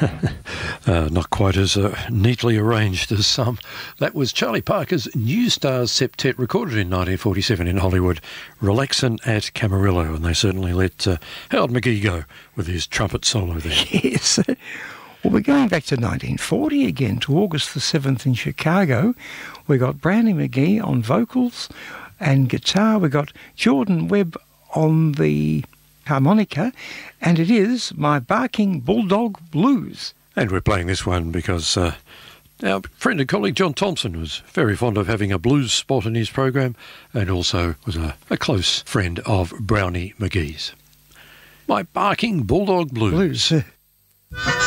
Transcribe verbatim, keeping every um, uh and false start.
uh, not quite as uh, neatly arranged as some. That was Charlie Parker's New Stars Septet, recorded in nineteen forty-seven in Hollywood, Relaxin' at Camarillo, and they certainly let uh, Howard McGhee go with his trumpet solo there. Yes. Well, we're going back to nineteen forty again, to August the seventh in Chicago. We got Brownie McGhee on vocals and guitar. We got Jordan Webb on the harmonica, and it is My Barking Bulldog Blues. And we're playing this one because uh, our friend and colleague John Thompson was very fond of having a blues spot in his program, and also was a, a close friend of Brownie McGhee's. My Barking Bulldog Blues. Blues.